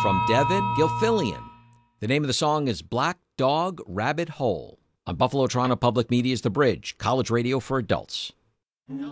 from Devin Gilfillian. The name of the song is Black Dog Rabbit Hole. On Buffalo Toronto Public Media's The Bridge, college radio for adults.